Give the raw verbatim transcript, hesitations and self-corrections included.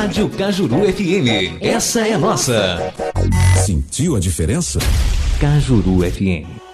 Rádio Cajuru F M. Essa é nossa. Sentiu a diferença? Cajuru F M.